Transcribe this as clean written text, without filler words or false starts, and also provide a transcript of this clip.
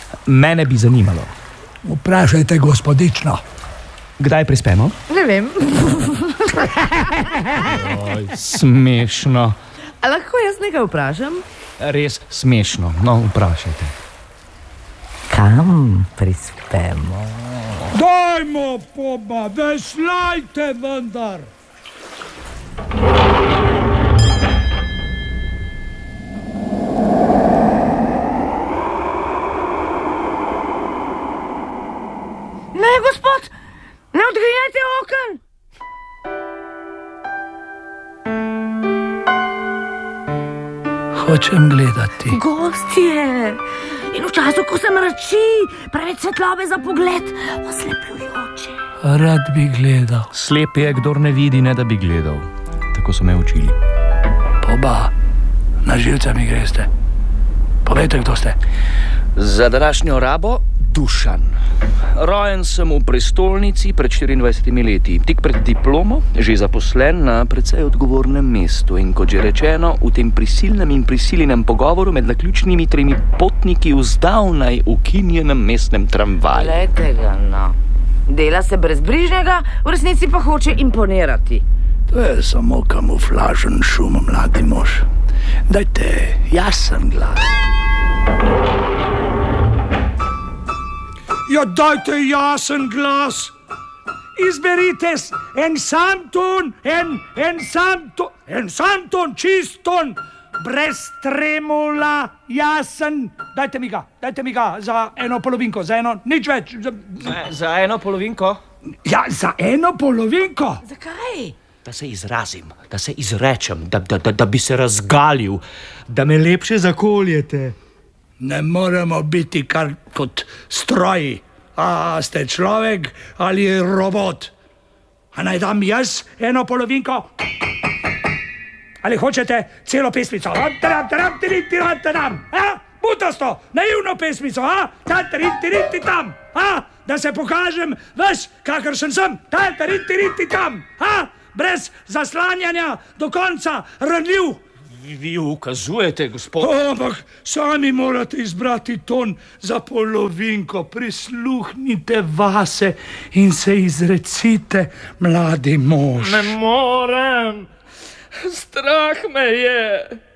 Mene bi zanimalo. Vprašajte gospodično. Kdaj prispemo? Ne vem. Smešno. A lahko jaz nekaj vprašam? Res smešno. No, vprašajte. Kam prispemo? Dajmo, poba, veslajte vendar. Ne, gospod, ne odgrijajte oken. Hočem gledati. Gostje. In v času, ko se mrači, preveč svetlobe za pogled, oslepljujoče. Rad bi gledal. Slep je, kdor ne vidi, ne da bi gledal. Tako so me učili. Poba, na živce mi greste. Povejte, kdo ste. Za današnjo rabo Dušan. Rojen sem v prestolnici pred 24 leti, tik pred diplomo, že zaposlen na precej odgovornem mestu. In kot že rečeno, v tem prisilnem in prisiljenem pogovoru med naključnimi 3 potniki v zdavnaj ukinjenem mestnem tramvaju. Glejte ga, no. Dela se brezbrižnega, v resnici pa hoče imponirati. To je samo kamuflažen šum, mladi mož. Dajte jasen glas. Ja, dajte jasen glas. Izberite en sam ton, en sam ton, čist ton, brez tremula, jasen. Dajte mi ga za eno polovinko, za eno, nič več. Za eno polovinko? Ja, za eno polovinko. Zakaj? Da se izrazim, da se izrečem, da bi se razgalil, da me lepše zakoljete. Ne moremo biti kar kot stroji. A ste človek ali robot? A naj dam jaz eno polovinko? Ali hočete celo pesmico? Butasto, naivno pesmico, tam, da se pokažem ves, kakršen sem, tam, brez zaslanjanja do konca, ranljiv. Vi ukazujete, gospod. Ampak sami morate izbrati ton za polovinko, prisluhnite vase in se izrecite, mladi mož. Ne morem, strah me je.